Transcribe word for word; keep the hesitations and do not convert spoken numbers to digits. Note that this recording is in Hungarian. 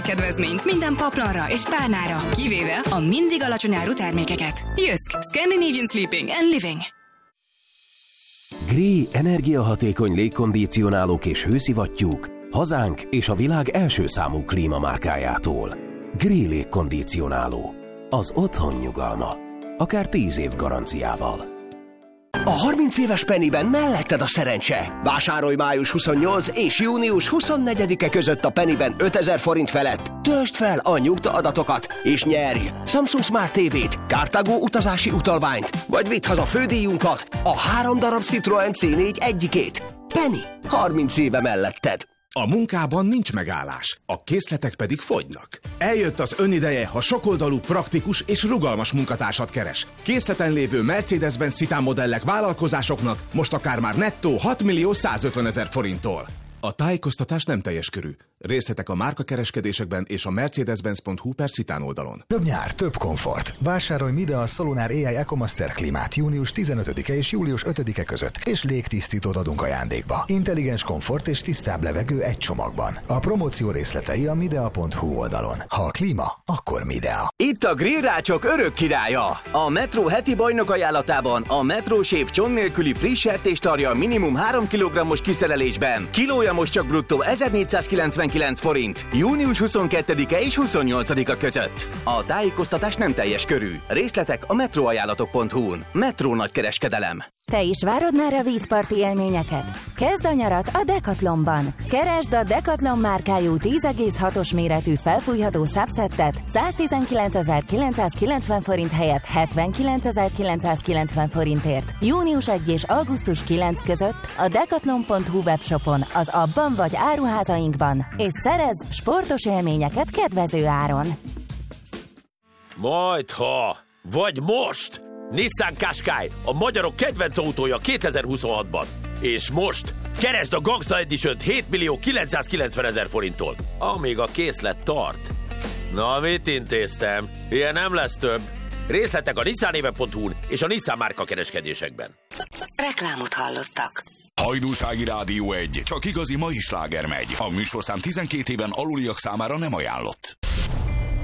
Kedvezményt minden paplanra és párnára, kivéve a mindig alacsony áru termékeket. Jysk, Scandinavian Sleeping and Living. Gree energiahatékony légkondicionálók és hőszivattyúk hazánk és a világ első számú klímamárkájától. Gree légkondicionáló. Az otthon nyugalma. Akár tíz év garanciával. A harminc éves Pennyben melletted a szerencse. Vásárolj május huszonnyolcadika és június huszonnegyedike között a Pennyben ötezer forint felett. Töltsd fel a nyugta adatokat és nyerj Samsung Smart té vét, Cartago utazási utalványt, vagy vidd haza fődíjunkat, a három darab Citroen cé négy egyikét. Penny, harminc éve melletted. A munkában nincs megállás, a készletek pedig fogynak. Eljött az önideje, ha sokoldalú, praktikus és rugalmas munkatársat keres. Készleten lévő Mercedes-Benz Citan modellek vállalkozásoknak most akár már nettó hat millió százötvenezer forinttól. A tájékoztatás nem teljes körű. Részletek a márkakereskedésekben és a mercedes-benz pont hu per Citan oldalon. Több nyár, több komfort. Vásárolj Midea Solunar á i EcoMaster klímát június tizenötödike és július ötödike között, és légtisztítót adunk ajándékba. Intelligens komfort és tisztább levegő egy csomagban. A promóció részletei a midea pont hu oldalon. Ha a klíma, akkor Midea. Itt a grillrácsok örök királya. A Metro heti bajnok ajánlatában a Metro Sév cson nélküli friss sertéstarja minimum három kilogrammos kiszerelésben. Kilója most csak bruttó ezernégyszázkilencvenkilenc forint. június huszonkettedike és huszonnyolcadika között. A tájékoztatás nem teljes körű. Részletek a metroajánlatok pont hu-n. Metro nagykereskedelem. Te is várod már a vízparti élményeket? Kezd a nyarat a Decathlonban. Keresd a Decathlon márkájú tíz egész hatos méretű felfújható subsettet száztizenkilencezer-kilencszázkilencven forint helyett hetvenkilencezer-kilencszázkilencven forintért. június elsejétől és augusztus kilencedike között a decathlon pont hu webshopon, az abban vagy áruházainkban, és szerezz sportos élményeket kedvező áron. Majdha, vagy most! Nissan Qashqai, a magyarok kedvenc autója kétezer-huszonhatban. És most keresd a Gangsta Edition-t hét millió kilencszázkilencvenezer forinttól, amíg a készlet tart. Na, mit intéztem? Ilyen nem lesz több. Részletek a nissanéve pont hu-n és a Nissan márka kereskedésekben. Reklámot hallottak. Hajdúsági Rádió egy. Csak igazi mai sláger megy. A műsorszám tizenkét éven aluliak számára nem ajánlott.